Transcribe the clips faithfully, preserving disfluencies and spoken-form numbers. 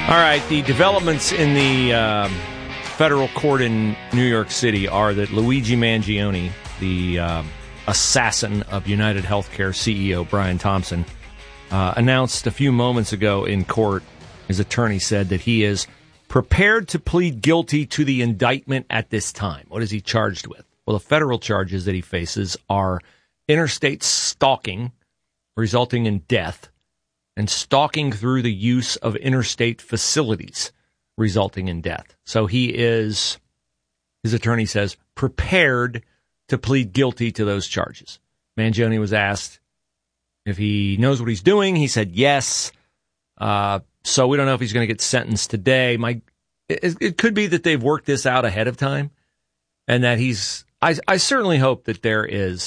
All right, the developments in the um, federal court in New York City are that Luigi Mangione, the uh, assassin of United Healthcare C E O Brian Thompson, uh, announced a few moments ago in court, his attorney said that he is prepared to plead guilty to the indictment at this time. What is he charged with? Well, the federal charges that he faces are interstate stalking, resulting in death, and stalking through the use of interstate facilities, resulting in death. So he is, his attorney says, prepared to plead guilty to those charges. Mangione was asked if he knows what he's doing. He said yes. Uh, so we don't know if he's going to get sentenced today. My, it, it could be that they've worked this out ahead of time, and that he's, I, I certainly hope that there is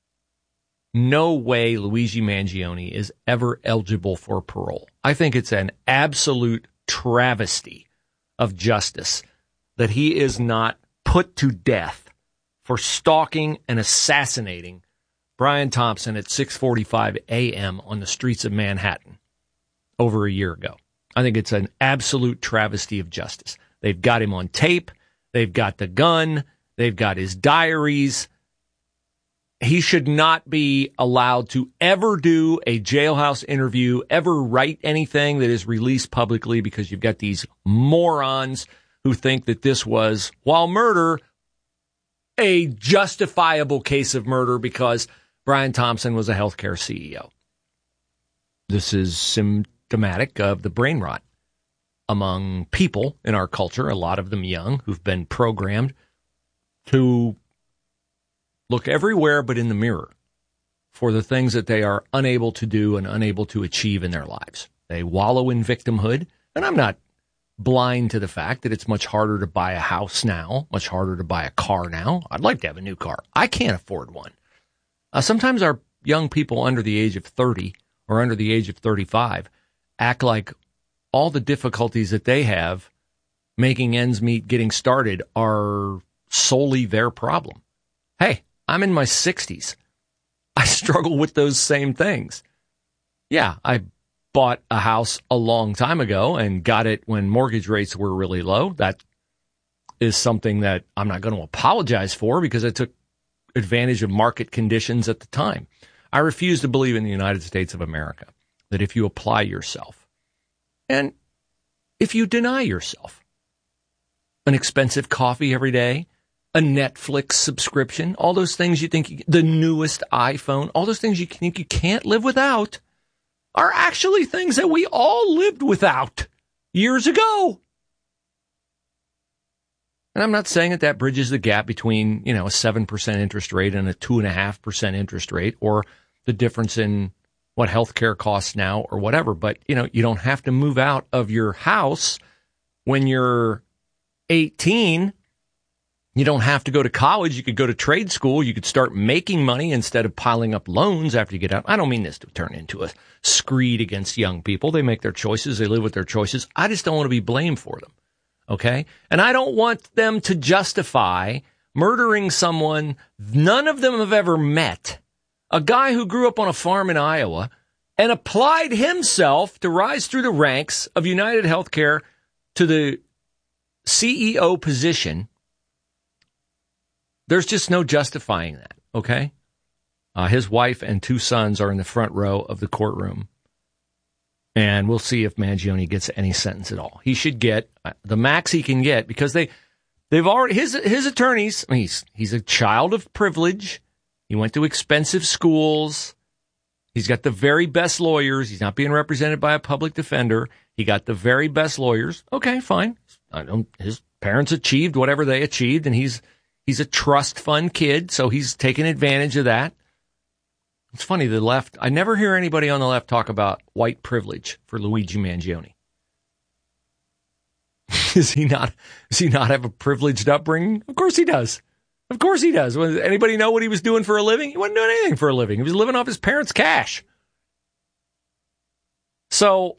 no way Luigi Mangione is ever eligible for parole. I think it's an absolute travesty of justice that he is not put to death for stalking and assassinating Brian Thompson at six forty-five a.m. on the streets of Manhattan over a year ago. I think it's an absolute travesty of justice. They've got him on tape. They've got the gun. They've got his diaries. He should not be allowed to ever do a jailhouse interview, ever write anything that is released publicly, because you've got these morons who think that this was, while murder, a justifiable case of murder because Brian Thompson was a healthcare C E O. This is symptomatic of the brain rot among people in our culture, a lot of them young, who've been programmed to look everywhere but in the mirror for the things that they are unable to do and unable to achieve in their lives. They wallow in victimhood, and I'm not blind to the fact that it's much harder to buy a house now, much harder to buy a car now. I'd like to have a new car. I can't afford one. Uh, sometimes our young people under the age of thirty or under the age of thirty-five act like all the difficulties that they have making ends meet, getting started, are solely their problem. Hey, I'm in my sixties. I struggle with those same things. Yeah, I bought a house a long time ago and got it when mortgage rates were really low. That is something that I'm not going to apologize for because I took advantage of market conditions at the time. I refuse to believe in the United States of America that if you apply yourself and if you deny yourself an expensive coffee every day, a Netflix subscription, all those things you think, you, the newest iPhone, all those things you think you can't live without are actually things that we all lived without years ago. And I'm not saying that that bridges the gap between, you know, a seven percent interest rate and a two point five percent interest rate, or the difference in what healthcare costs now or whatever. But, you know, you don't have to move out of your house when you're eighteen. You don't have to go to college. You could go to trade school. You could start making money instead of piling up loans after you get out. I don't mean this to turn into a screed against young people. They make their choices. They live with their choices. I just don't want to be blamed for them. Okay? And I don't want them to justify murdering someone none of them have ever met, a guy who grew up on a farm in Iowa and applied himself to rise through the ranks of United Healthcare to the C E O position. There's just no justifying that, okay? Uh, his wife and two sons are in the front row of the courtroom, and we'll see if Mangione gets any sentence at all. He should get uh, the max he can get because they, they've already, his his attorneys, I mean, he's, he's a child of privilege. He went to expensive schools. He's got the very best lawyers. He's not being represented by a public defender. He got the very best lawyers. Okay, fine. I don't, his parents achieved whatever they achieved, and he's He's a trust fund kid, so he's taking advantage of that. It's funny, the left, I never hear anybody on the left talk about white privilege for Luigi Mangione. Is he not, does he not have a privileged upbringing? Of course he does. Of course he does. Anybody know what he was doing for a living? He wasn't doing anything for a living. He was living off his parents' cash. So,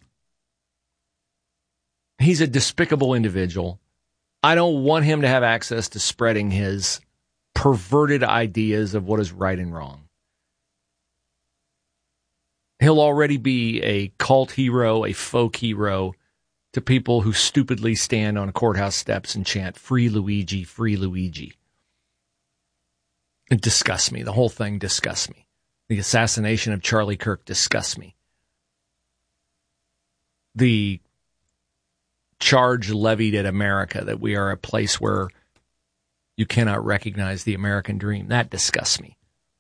he's a despicable individual. I don't want him to have access to spreading his perverted ideas of what is right and wrong. He'll already be a cult hero, a folk hero to people who stupidly stand on courthouse steps and chant, "Free Luigi, free Luigi." It disgusts me. The whole thing disgusts me. The assassination of Charlie Kirk disgusts me. The charge levied at America that we are a place where you cannot recognize the American dream, that disgusts me.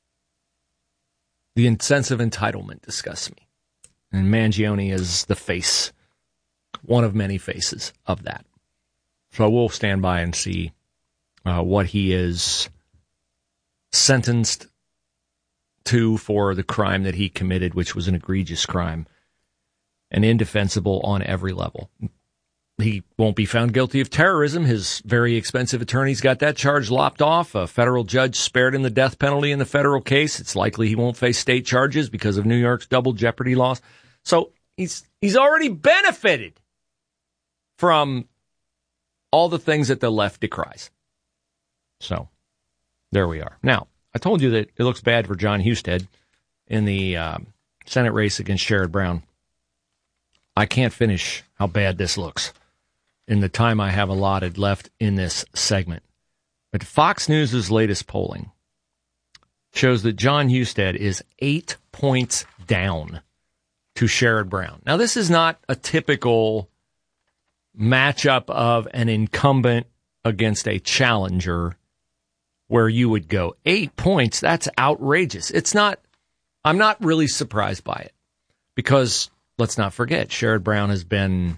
The sense of entitlement disgusts me. And Mangione is the face, one of many faces of that. So we'll stand by and see uh, what he is sentenced to for the crime that he committed, which was an egregious crime and indefensible on every level. He won't be found guilty of terrorism. His very expensive attorneys got that charge lopped off. A federal judge spared him the death penalty in the federal case. It's likely he won't face state charges because of New York's double jeopardy laws. So he's he's already benefited from all the things that the left decries. So there we are. Now, I told you that it looks bad for Jon Husted in the um, Senate race against Sherrod Brown. I can't finish how bad this looks in the time I have allotted left in this segment. But Fox News' latest polling shows that Jon Husted is eight points down to Sherrod Brown. Now, this is not a typical matchup of an incumbent against a challenger where you would go, eight points, that's outrageous. It's not, I'm not really surprised by it because let's not forget, Sherrod Brown has been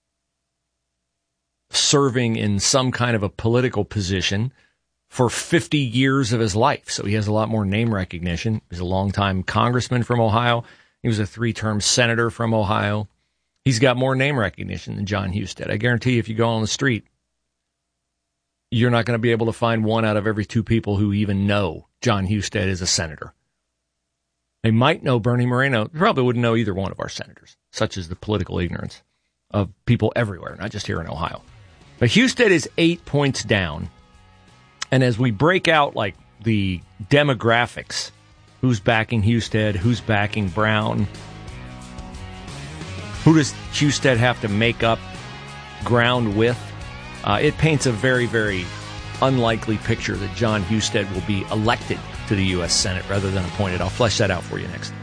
serving in some kind of a political position for fifty years of his life. So he has a lot more name recognition. He's a longtime congressman from Ohio. He was a three-term senator from Ohio. He's got more name recognition than Jon Husted. I guarantee you, if you go on the street, you're not going to be able to find one out of every two people who even know Jon Husted is a senator. They might know Bernie Moreno. They probably wouldn't know either one of our senators, such as the political ignorance of people everywhere, not just here in Ohio. But Husted is eight points down. And as we break out like the demographics, who's backing Husted, who's backing Brown, who does Husted have to make up ground with, uh, it paints a very, very unlikely picture that Jon Husted will be elected to the U S Senate rather than appointed. I'll flesh that out for you next.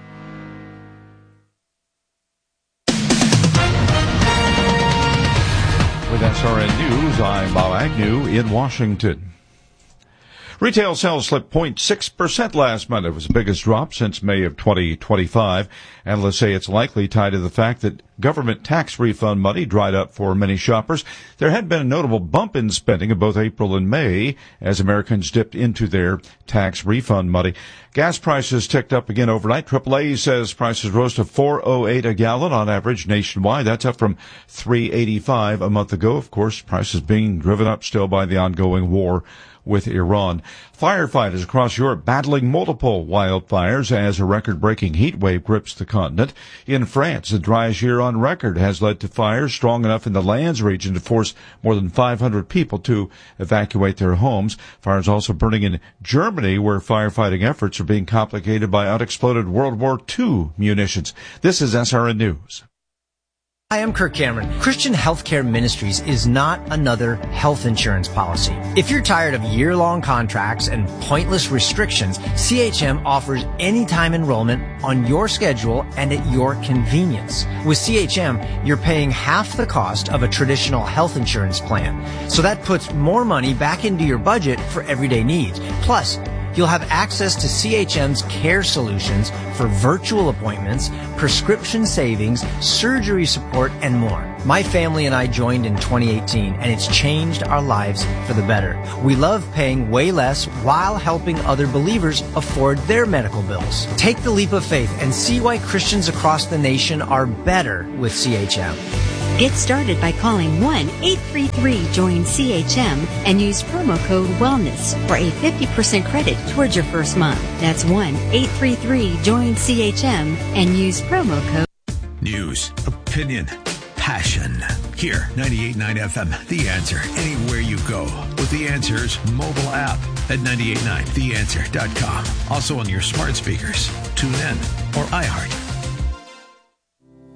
With S R N News, I'm Bob Agnew in Washington. Retail sales slipped zero point six percent last month. It was the biggest drop since May of twenty twenty-five. Analysts say it's likely tied to the fact that government tax refund money dried up for many shoppers. There had been a notable bump in spending in both April and May as Americans dipped into their tax refund money. Gas prices ticked up again overnight. triple A says prices rose to four oh eight a gallon on average nationwide. That's up from three eighty-five a month ago. Of course, prices being driven up still by the ongoing war with Iran. Firefighters across Europe battling multiple wildfires as a record-breaking heat wave grips the continent. In France, the driest year on record has led to fires strong enough in the Landes region to force more than five hundred people to evacuate their homes. Fires also burning in Germany, where firefighting efforts are being complicated by unexploded World War Two munitions. This is S R N News. Hi, I'm Kirk Cameron. Christian Healthcare Ministries is not another health insurance policy. If you're tired of year-long contracts and pointless restrictions, C H M offers anytime enrollment on your schedule and at your convenience. With C H M, you're paying half the cost of a traditional health insurance plan. So that puts more money back into your budget for everyday needs. Plus, you'll have access to C H M's care solutions for virtual appointments, prescription savings, surgery support, and more. My family and I joined in twenty eighteen, and it's changed our lives for the better. We love paying way less while helping other believers afford their medical bills. Take the leap of faith and see why Christians across the nation are better with C H M. Get started by calling one eight three three join C H M and use promo code WELLNESS for a fifty percent credit towards your first month. That's one eight three three join C H M and use promo code. News, opinion, passion. Here, ninety-eight point nine F M, The Answer. Anywhere you go with The Answer's mobile app at nine eight nine the answer dot com. Also on your smart speakers, TuneIn, or iHeart.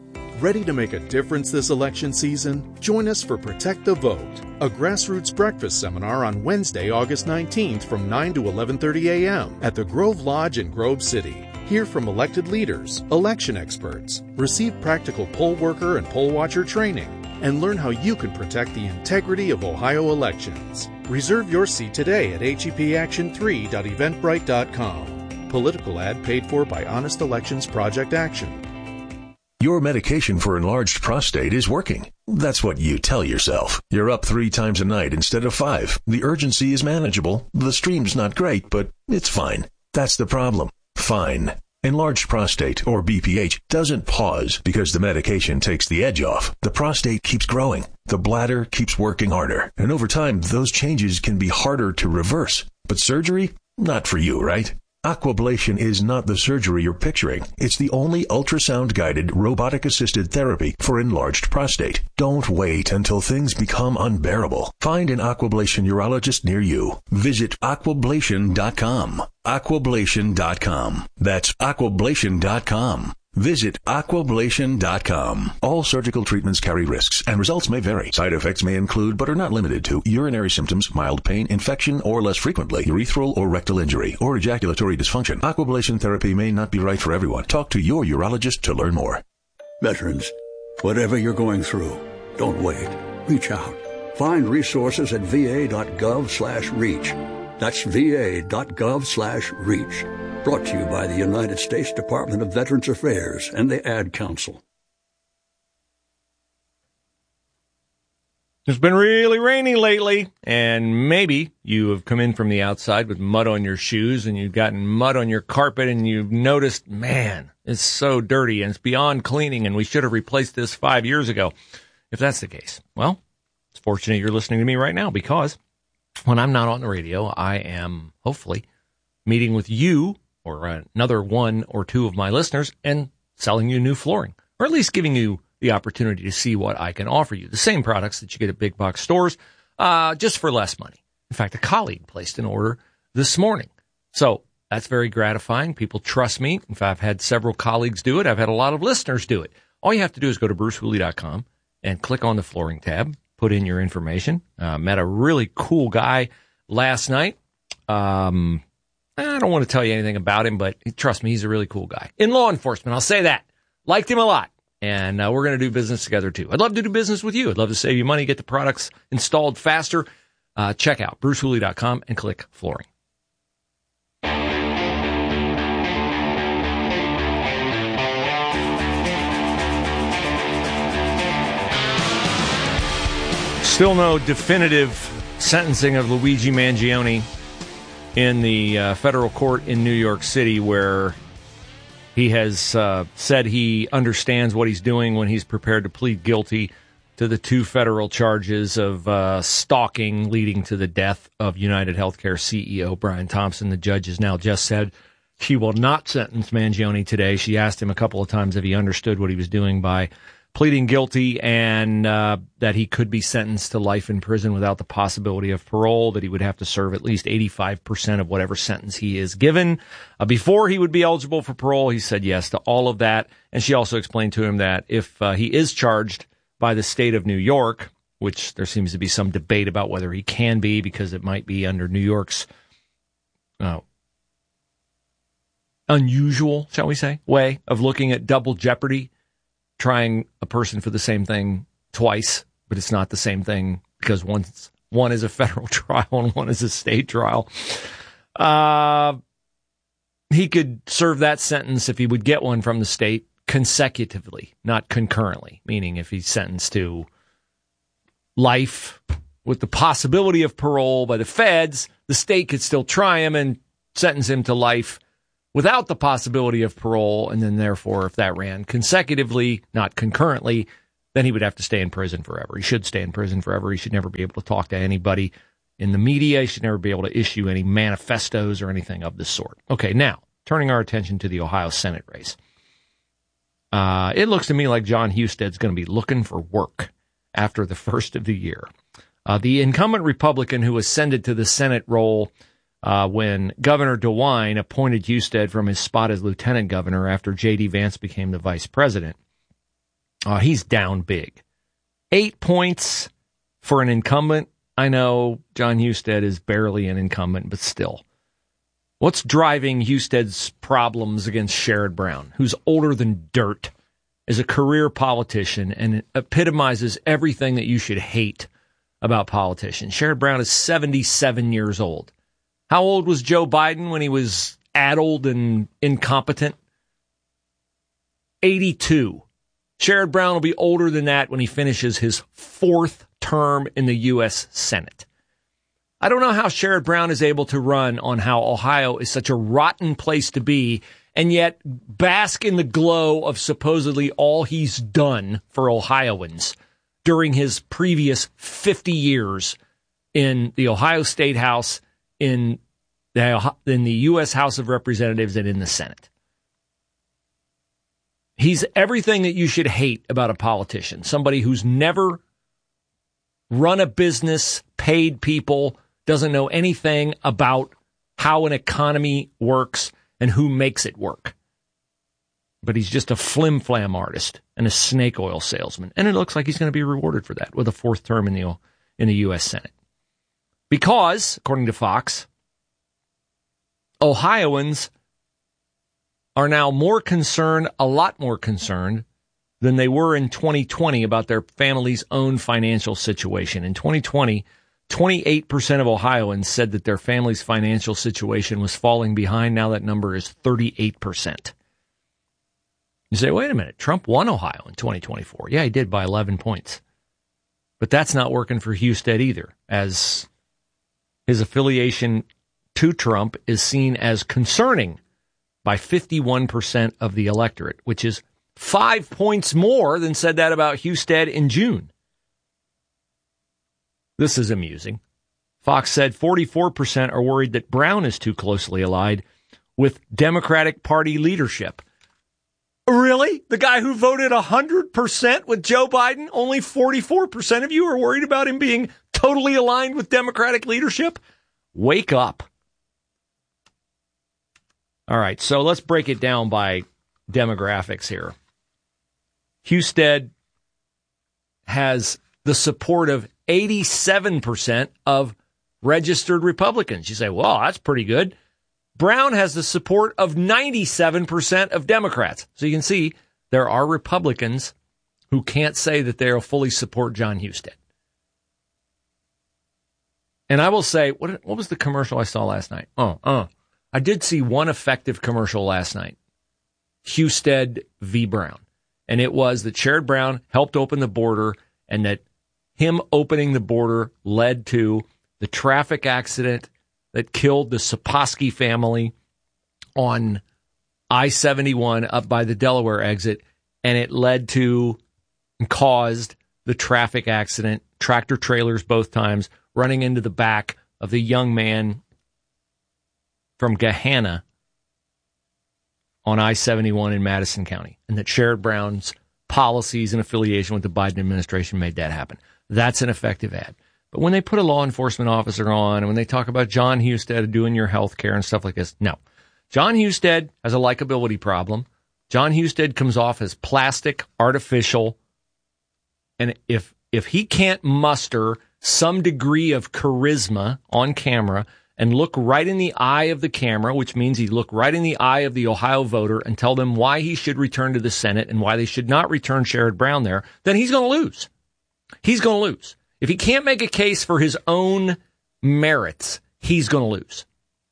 Ready to make a difference this election season? Join us for Protect the Vote, a grassroots breakfast seminar on Wednesday, August nineteenth from nine to eleven thirty a.m. at the Grove Lodge in Grove City. Hear from elected leaders, election experts, receive practical poll worker and poll watcher training, and learn how you can protect the integrity of Ohio elections. Reserve your seat today at H E P action three dot eventbrite dot com. Political ad paid for by Honest Elections Project Action. Your medication for enlarged prostate is working. That's what you tell yourself. You're up three times a night instead of five. The urgency is manageable. The stream's not great, but it's fine. That's the problem. Fine. Enlarged prostate, or B P H, doesn't pause because the medication takes the edge off. The prostate keeps growing. The bladder keeps working harder. And over time, those changes can be harder to reverse. But surgery? Not for you, right? Aquablation is not the surgery you're picturing. It's the only ultrasound-guided, robotic-assisted therapy for enlarged prostate. Don't wait until things become unbearable. Find an Aquablation urologist near you. Visit aquablation dot com. aquablation dot com. That's aquablation dot com. Visit aquablation dot com. All surgical treatments carry risks, and results may vary. Side effects may include, but are not limited to, urinary symptoms, mild pain, infection, or less frequently, urethral or rectal injury, or ejaculatory dysfunction. Aquablation therapy may not be right for everyone. Talk to your urologist to learn more. Veterans, whatever you're going through, don't wait. Reach out. Find resources at va.gov slash reach. That's va.gov slash reach. Brought to you by the United States Department of Veterans Affairs and the Ad Council. It's been really rainy lately, and maybe you have come in from the outside with mud on your shoes, and you've gotten mud on your carpet, and you've noticed, man, it's so dirty, and it's beyond cleaning, and we should have replaced this five years ago. If that's the case, well, it's fortunate you're listening to me right now, because when I'm not on the radio, I am, hopefully, meeting with you or another one or two of my listeners and selling you new flooring, or at least giving you the opportunity to see what I can offer you. The same products that you get at big box stores, uh, just for less money. In fact, a colleague placed an order this morning. So that's very gratifying. People trust me. In fact, I've had several colleagues do it. I've had a lot of listeners do it. All you have to do is go to bruce hooley dot com and click on the flooring tab, put in your information. Uh, met a really cool guy last night. Um, I don't want to tell you anything about him, but trust me, he's a really cool guy. In law enforcement, I'll say that. Liked him a lot. And uh, we're going to do business together, too. I'd love to do business with you. I'd love to save you money, get the products installed faster. Uh, check out bruce hooley dot com and click flooring. Still no definitive sentencing of Luigi Mangione in the uh, federal court in New York City, where he has uh, said he understands what he's doing when he's prepared to plead guilty to the two federal charges of uh, stalking leading to the death of United Healthcare C E O Brian Thompson. The judge has now just said she will not sentence Mangione today. She asked him a couple of times if he understood what he was doing by pleading guilty, and uh, that he could be sentenced to life in prison without the possibility of parole, that he would have to serve at least eighty-five percent of whatever sentence he is given. Uh, before he would be eligible for parole, he said yes to all of that. And she also explained to him that if uh, he is charged by the state of New York, which there seems to be some debate about whether he can be, because it might be under New York's uh, unusual, shall we say, way of looking at double jeopardy, trying a person for the same thing twice, but it's not the same thing because one's, one is a federal trial and one is a state trial. Uh, he could serve that sentence, if he would get one from the state, consecutively, not concurrently, meaning if he's sentenced to life with the possibility of parole by the feds, the state could still try him and sentence him to life without the possibility of parole, and then therefore, if that ran consecutively, not concurrently, then he would have to stay in prison forever. He should stay in prison forever. He should never be able to talk to anybody in the media. He should never be able to issue any manifestos or anything of this sort. Okay, now, turning our attention to the Ohio Senate race. Uh, it looks to me like John Husted's going to be looking for work after the first of the year. Uh, the incumbent Republican who ascended to the Senate role Uh, when Governor DeWine appointed Husted from his spot as lieutenant governor after J D. Vance became the vice president. Uh, he's down big. Eight points for an incumbent. I know John Husted is barely an incumbent, but still. What's driving Husted's problems against Sherrod Brown, who's older than dirt, is a career politician and epitomizes everything that you should hate about politicians? Sherrod Brown is seventy-seven years old. How old was Joe Biden when he was addled and incompetent? eighty-two. Sherrod Brown will be older than that when he finishes his fourth term in the U S Senate. I don't know how Sherrod Brown is able to run on how Ohio is such a rotten place to be and yet bask in the glow of supposedly all he's done for Ohioans during his previous fifty years in the Ohio State House, in the, in the U S House of Representatives, and in the Senate. He's everything that you should hate about a politician. Somebody who's never run a business, paid people, doesn't know anything about how an economy works and who makes it work. But he's just a flim-flam artist and a snake oil salesman. And it looks like he's going to be rewarded for that with a fourth term in the, in the U S Senate. Because, according to Fox, Ohioans are now more concerned, a lot more concerned, than they were in twenty twenty about their family's own financial situation. In twenty twenty, twenty-eight percent of Ohioans said that their family's financial situation was falling behind. Now that number is thirty-eight percent. You say, wait a minute, Trump won Ohio in twenty twenty-four. Yeah, he did by eleven points. But that's not working for Husted either, as his affiliation to Trump is seen as concerning by fifty-one percent of the electorate, which is five points more than said that about Husted in June. This is amusing. Fox said forty-four percent are worried that Brown is too closely allied with Democratic Party leadership. Really? The guy who voted one hundred percent with Joe Biden, only forty-four percent of you are worried about him being totally aligned with Democratic leadership? Wake up. All right, so let's break it down by demographics here. Husted has the support of eighty-seven percent of registered Republicans. You say, well, that's pretty good. Brown has the support of ninety-seven percent of Democrats. So you can see there are Republicans who can't say that they'll fully support John Husted. And I will say, what, what was the commercial I saw last night? Oh, uh, I did see one effective commercial last night. Husted v. Brown. And it was that Sherrod Brown helped open the border and that him opening the border led to the traffic accident that killed the Saposky family on I seventy-one up by the Delaware exit. And it led to and caused the traffic accident, tractor trailers both times, running into the back of the young man from Gahanna on I seventy-one in Madison County, and that Sherrod Brown's policies and affiliation with the Biden administration made that happen. That's an effective ad. But when they put a law enforcement officer on, and when they talk about John Husted doing your health care and stuff like this, no. John Husted has a likability problem. John Husted comes off as plastic, artificial, and if if he can't muster some degree of charisma on camera and look right in the eye of the camera, which means he look right in the eye of the Ohio voter and tell them why he should return to the Senate and why they should not return Sherrod Brown there, then he's going to lose. He's going to lose. If he can't make a case for his own merits, he's going to lose.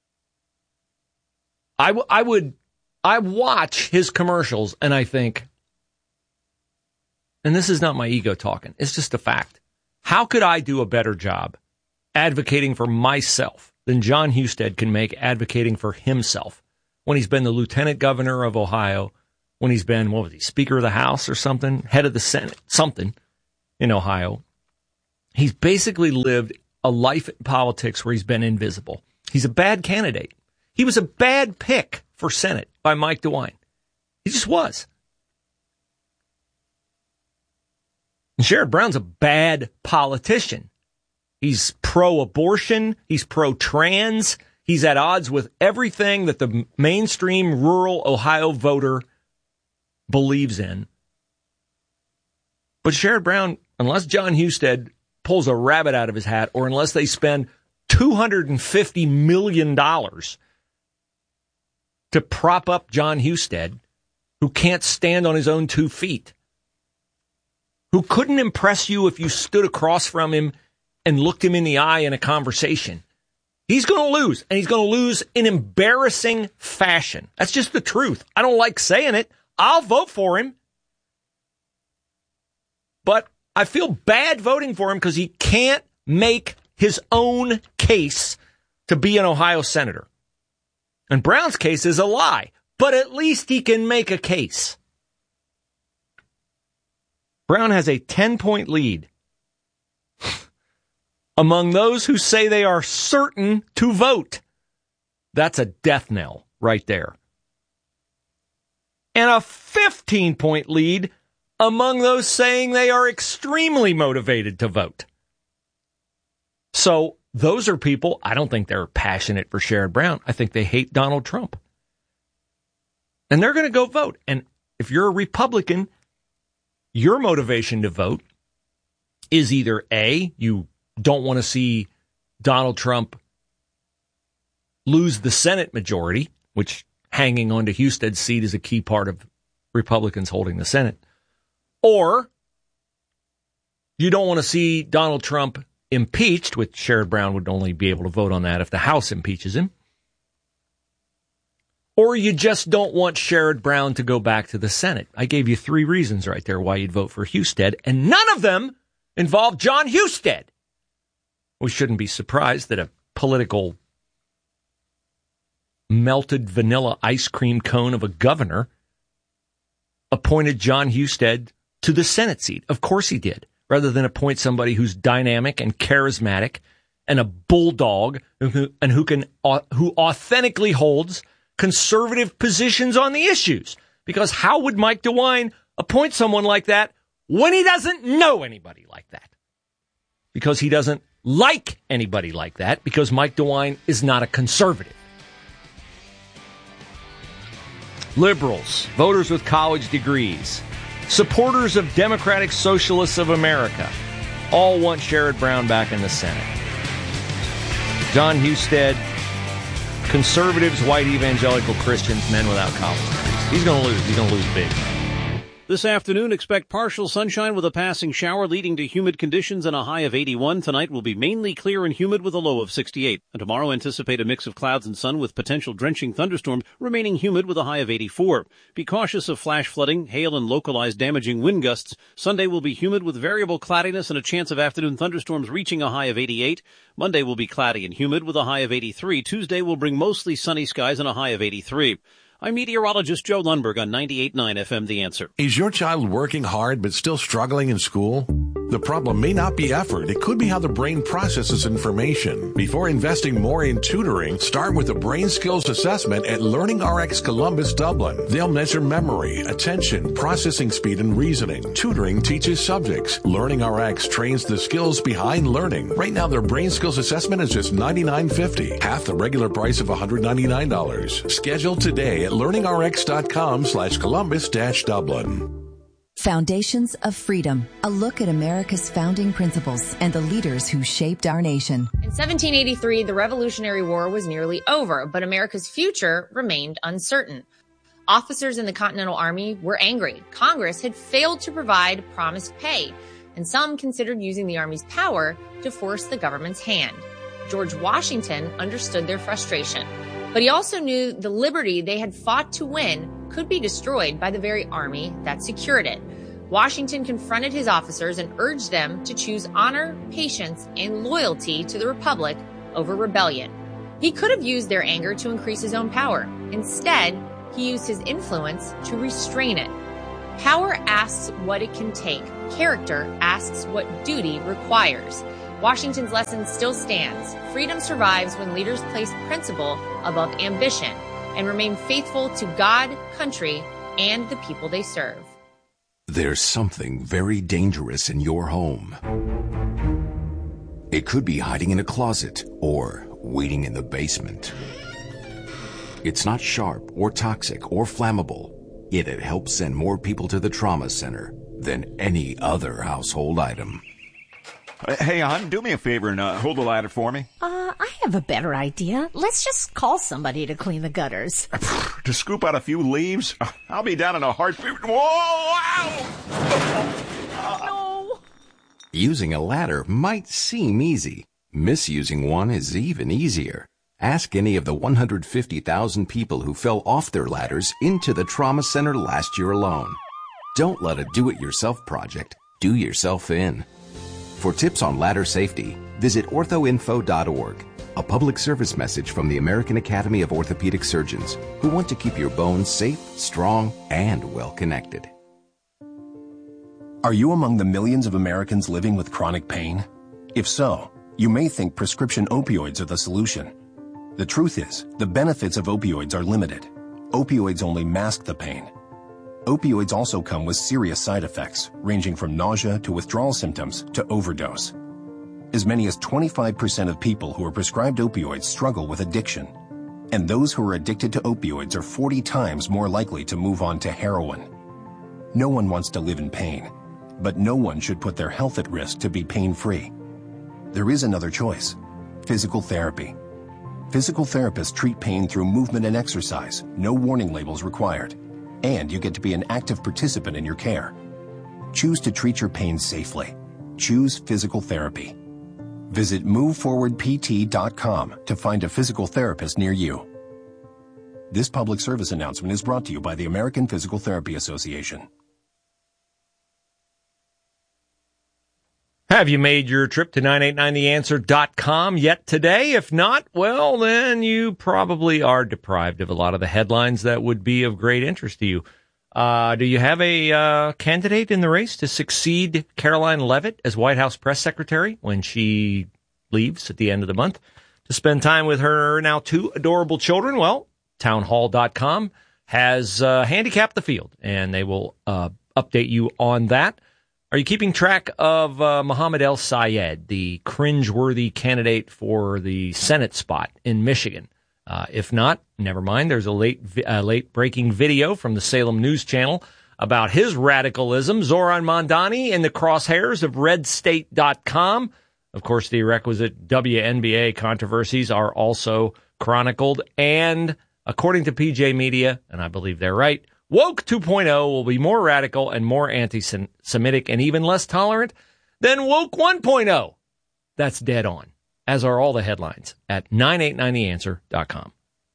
I, w- I would, I watch his commercials and I think, and this is not my ego talking, it's just a fact. How could I do a better job advocating for myself than John Husted can make advocating for himself when he's been the lieutenant governor of Ohio, when he's been, what was he, Speaker of the House or something, head of the Senate, something in Ohio. He's basically lived a life in politics where he's been invisible. He's a bad candidate. He was a bad pick for Senate by Mike DeWine. He just was. And Sherrod Brown's a bad politician. He's pro-abortion. He's pro-trans. He's at odds with everything that the mainstream rural Ohio voter believes in. But Sherrod Brown, unless John Husted pulls a rabbit out of his hat, or unless they spend two hundred fifty million dollars to prop up John Husted, who can't stand on his own two feet, who couldn't impress you if you stood across from him and looked him in the eye in a conversation, he's going to lose, and he's going to lose in embarrassing fashion. That's just the truth. I don't like saying it. I'll vote for him. But I feel bad voting for him because he can't make his own case to be an Ohio senator. And Brown's case is a lie, but at least he can make a case. Brown has a ten-point lead among those who say they are certain to vote. That's a death knell right there. And a fifteen-point lead among those saying they are extremely motivated to vote. So those are people, I don't think they're passionate for Sherrod Brown. I think they hate Donald Trump. And they're going to go vote. And if you're a Republican, your motivation to vote is either A, you don't want to see Donald Trump lose the Senate majority, which hanging on to Husted's seat is a key part of Republicans holding the Senate. Or you don't want to see Donald Trump impeached, which Sherrod Brown would only be able to vote on that if the House impeaches him. Or you just don't want Sherrod Brown to go back to the Senate. I gave you three reasons right there why you'd vote for Husted, and none of them involve John Husted. We shouldn't be surprised that a political melted vanilla ice cream cone of a governor appointed John Husted to the Senate seat. Of course he did, rather than appoint somebody who's dynamic and charismatic and a bulldog and who, and who can who authentically holds conservative positions on the issues. Because how would Mike DeWine appoint someone like that when he doesn't know anybody like that? Because he doesn't like anybody like that, because Mike DeWine is not a conservative. Liberals, voters with college degrees, supporters of Democratic Socialists of America, all want Sherrod Brown back in the Senate. John Husted, conservatives, white evangelical Christians, men without college degrees. He's going to lose. He's going to lose big. This afternoon, expect partial sunshine with a passing shower leading to humid conditions and a high of eighty-one. Tonight will be mainly clear and humid with a low of sixty-eight. And tomorrow, anticipate a mix of clouds and sun with potential drenching thunderstorms, remaining humid with a high of eighty-four. Be cautious of flash flooding, hail, and localized damaging wind gusts. Sunday will be humid with variable cloudiness and a chance of afternoon thunderstorms reaching a high of eighty-eight. Monday will be cloudy and humid with a high of eighty-three. Tuesday will bring mostly sunny skies and a high of eighty-three. I'm meteorologist Joe Lundberg on ninety-eight point nine F M The Answer. Is your child working hard but still struggling in school? The problem may not be effort. It could be how the brain processes information. Before investing more in tutoring, start with a brain skills assessment at LearningRx Columbus Dublin. They'll measure memory, attention, processing speed, and reasoning. Tutoring teaches subjects. LearningRx trains the skills behind learning. Right now, their brain skills assessment is just ninety-nine fifty, half the regular price of one hundred ninety-nine dollars. Schedule today at learningrx.com slash Columbus dash Dublin. Foundations of Freedom, a look at America's founding principles and the leaders who shaped our nation. In seventeen eighty-three, the Revolutionary War was nearly over, but America's future remained uncertain. Officers in the Continental Army were angry. Congress had failed to provide promised pay, and some considered using the Army's power to force the government's hand. George Washington understood their frustration, but he also knew the liberty they had fought to win could be destroyed by the very army that secured it. Washington confronted his officers and urged them to choose honor, patience, and loyalty to the Republic over rebellion. He could have used their anger to increase his own power. Instead, he used his influence to restrain it. Power asks what it can take. Character asks what duty requires. Washington's lesson still stands. Freedom survives when leaders place principle above ambition and remain faithful to God, country, and the people they serve. There's something very dangerous in your home. It could be hiding in a closet or waiting in the basement. It's not sharp or toxic or flammable, yet it helps send more people to the trauma center. than any other household item. Hey, hon, do me a favor and uh, hold the ladder for me. Uh, I have a better idea. Let's just call somebody to clean the gutters. To scoop out a few leaves? I'll be down in a heartbeat. Whoa! Ow! No! Using a ladder might seem easy. Misusing one is even easier. Ask any of the one hundred fifty thousand people who fell off their ladders into the trauma center last year alone. Don't let a do-it-yourself project do yourself in. For tips on ladder safety, visit ortho info dot org, a public service message from the American Academy of Orthopedic Surgeons, who want to keep your bones safe, strong, and well-connected. Are you among the millions of Americans living with chronic pain? If so, you may think prescription opioids are the solution. The truth is, the benefits of opioids are limited. Opioids only mask the pain. Opioids also come with serious side effects, ranging from nausea to withdrawal symptoms to overdose. As many as twenty-five percent of people who are prescribed opioids struggle with addiction. And those who are addicted to opioids are forty times more likely to move on to heroin. No one wants to live in pain, but no one should put their health at risk to be pain-free. There is another choice: physical therapy. Physical therapists treat pain through movement and exercise, no warning labels required. And you get to be an active participant in your care. Choose to treat your pain safely. Choose physical therapy. Visit move forward p t dot com to find a physical therapist near you. This public service announcement is brought to you by the American Physical Therapy Association. Have you made your trip to nine eight nine the answer dot com yet today? If not, well, then you probably are deprived of a lot of the headlines that would be of great interest to you. Uh, do you have a uh, candidate in the race to succeed Caroline Leavitt as White House press secretary when she leaves at the end of the month to spend time with her now two adorable children? Well, town hall dot com has uh, handicapped the field, and they will uh, update you on that. Are you keeping track of uh, Mohammed El-Sayed, the cringeworthy candidate for the Senate spot in Michigan? Uh, if not, never mind. There's a late uh, late breaking video from the Salem News Channel about his radicalism. Zoran Mondani in the crosshairs of red state dot com. Of course, the requisite W N B A controversies are also chronicled. And according to P J Media, and I believe they're right, Woke two point oh will be more radical and more anti-Semitic and even less tolerant than Woke one point oh. That's dead on, as are all the headlines at nine eight nine the answer dot com.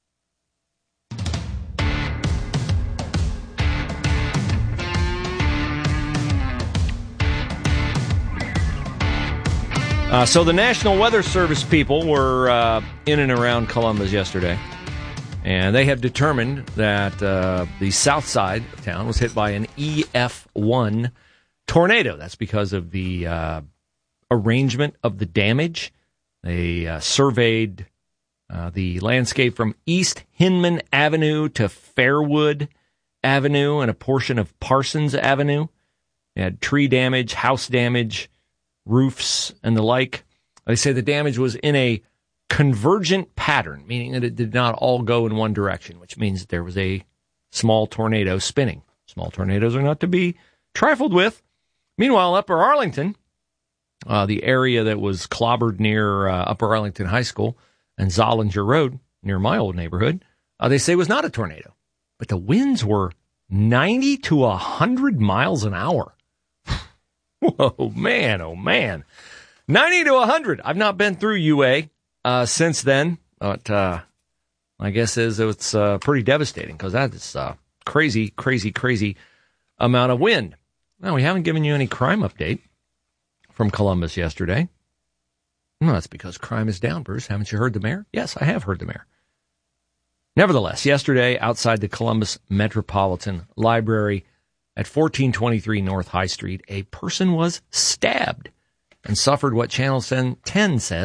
Uh, so the National Weather Service people were uh, in and around Columbus yesterday. And they have determined that uh, the south side of town was hit by an E F one tornado. That's because of the uh, arrangement of the damage. They uh, surveyed uh, the landscape from East Hinman Avenue to Fairwood Avenue and a portion of Parsons Avenue. They had tree damage, house damage, roofs, and the like. They say the damage was in a convergent pattern, meaning that it did not all go in one direction, which means that there was a small tornado spinning. Small tornadoes are not to be trifled with. Meanwhile, Upper Arlington, uh, the area that was clobbered near uh, Upper Arlington High School and Zollinger Road, near my old neighborhood, uh, they say was not a tornado. But the winds were ninety to one hundred miles an hour. Whoa, man, oh, man. ninety to one hundred. I've not been through U A Uh, since then, but uh, my guess is it's uh, pretty devastating because that is uh, crazy, crazy, crazy amount of wind. Now, we haven't given you any crime update from Columbus yesterday. No, that's because crime is down, Bruce. Haven't you heard the mayor? Yes, I have heard the mayor. Nevertheless, yesterday, outside the Columbus Metropolitan Library at fourteen twenty-three North High Street, a person was stabbed and suffered what Channel ten says